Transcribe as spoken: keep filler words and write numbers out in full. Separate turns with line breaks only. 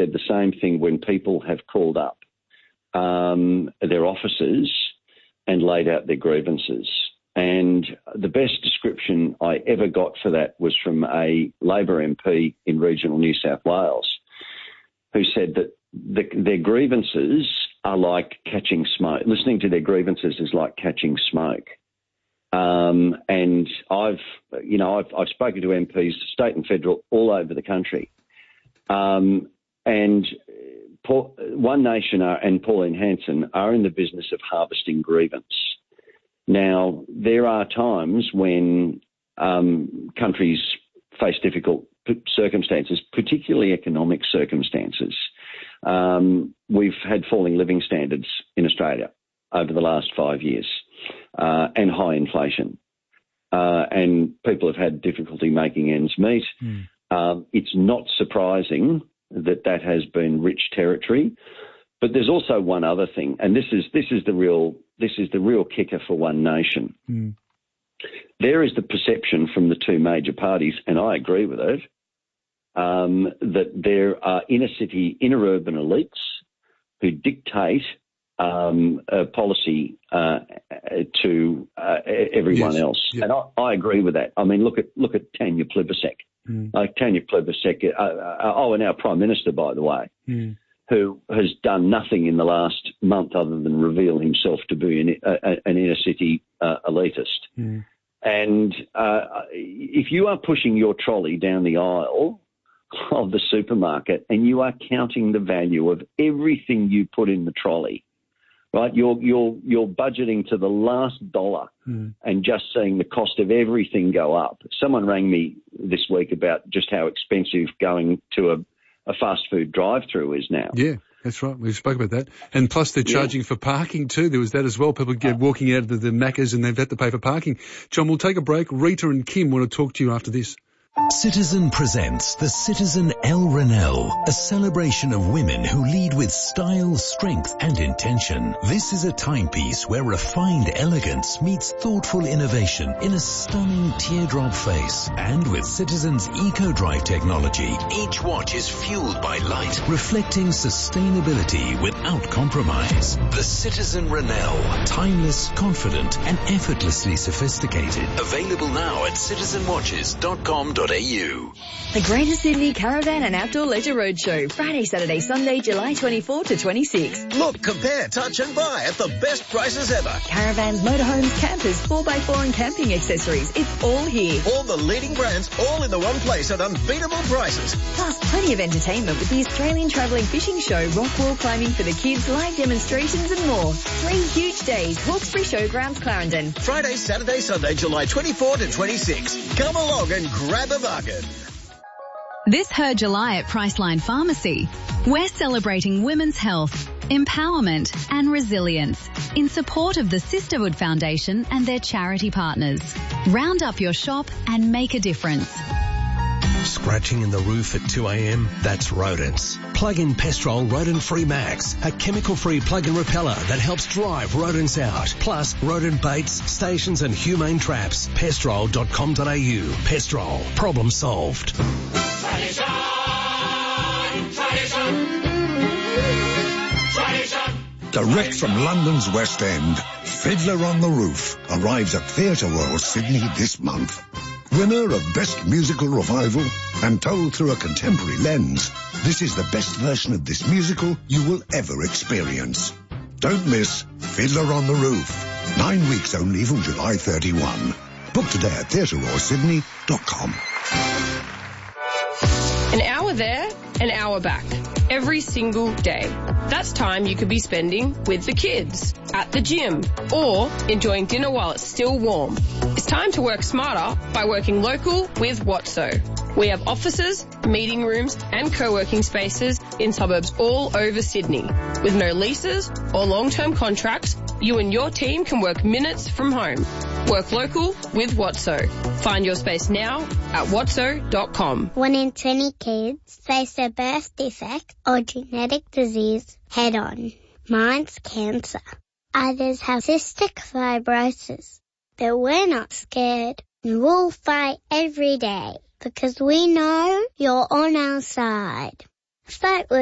said the same thing when people have called up um, their offices and laid out their grievances. And the best description I ever got for that was from a Labor M P in regional New South Wales, who said that the, their grievances are like catching smoke. Listening to their grievances is like catching smoke. Um, and I've, you know, I've, I've spoken to M Ps, state and federal, all over the country. Um, and Paul, One Nation are, and Pauline Hanson are in the business of harvesting grievance. Now, there are times when um, countries face difficult circumstances, particularly economic circumstances. Um, we've had falling living standards in Australia over the last five years uh, and high inflation. Uh, and people have had difficulty making ends meet. Mm. Um, it's not surprising that that has been rich territory. But there's also one other thing, and this is this is the real this is the real kicker for One Nation. Mm. There is the perception from the two major parties, and I agree with it, um, that there are inner city, inner urban elites who dictate um, a policy uh, to uh, everyone yes. else, yeah. and I, I agree with that. I mean, look at look at Tanya Plibersek. Mm. Uh, Tanya Plibersek, uh, uh, oh, and our Prime Minister, by the way. Mm. who has done nothing in the last month other than reveal himself to be an, a, an inner-city uh, elitist. Mm. And uh, if you are pushing your trolley down the aisle of the supermarket and you are counting the value of everything you put in the trolley, right, you're, you're, you're budgeting to the last dollar mm. and just seeing the cost of everything go up. Someone rang me this week about just how expensive going to a a fast food drive-through is now.
Yeah, that's right. We spoke about that. And plus they're charging yeah. for parking too. There was that as well. People get walking out of the, the Maccas and they've had to pay for parking. John, we'll take a break. Rita and Kim want to talk to you after this.
Citizen presents the Citizen El Renelle, a celebration of women who lead with style, strength and intention. This is a timepiece where refined elegance meets thoughtful innovation in a stunning teardrop face. And with Citizen's Eco-Drive technology, each watch is fueled by light, reflecting sustainability without compromise. The Citizen Renelle, timeless, confident and effortlessly sophisticated. Available now at citizen watches dot com dot a u.
The Greater Sydney Caravan and Outdoor Leisure Roadshow, Friday, Saturday, Sunday, July twenty-fourth to twenty-sixth.
Look, compare, touch and buy at the best prices ever.
Caravans, motorhomes, campers, four by four and camping accessories. It's all here.
All the leading brands, all in the one place at unbeatable prices.
Plus, plenty of entertainment with the Australian Travelling Fishing Show, rock wall climbing for the kids, live demonstrations and more. Three huge days, Hawkesbury Showgrounds, Clarendon.
Friday, Saturday, Sunday, July twenty-fourth to twenty-sixth. Come along and grab a bargain.
This Her July at Priceline Pharmacy, we're celebrating women's health, empowerment and resilience in support of the Sisterhood Foundation and their charity partners. Round up your shop and make a difference.
Scratching in the roof at two a.m? That's rodents. Plug in Pestrol Rodent-Free Max, a chemical-free plug-in repeller that helps drive rodents out. Plus, rodent baits, stations and humane traps. pestrol dot com dot a u. Pestrol. Problem solved.
Tradition! Tradition! Tradition!
Direct from London's West End, Fiddler on the Roof arrives at Theatre Royal Sydney this month. Winner of Best Musical Revival and told through a contemporary lens, this is the best version of this musical you will ever experience. Don't miss Fiddler on the Roof. Nine weeks only from July thirty-first. Book today at theatre royal sydney dot com.
An hour there, an hour back. Every single day. That's time you could be spending with the kids, at the gym, or enjoying dinner while it's still warm. It's time to work smarter by working local with WOTSO. We have offices, meeting rooms and co-working spaces in suburbs all over Sydney. With no leases or long-term contracts, you and your team can work minutes from home. Work local with WOTSO. Find your space now at watso dot com.
One in twenty kids face a birth defect or genetic disease head-on. Mine's cancer. Others have cystic fibrosis. But we're not scared. We'll fight every day because we know you're on our side. Fight with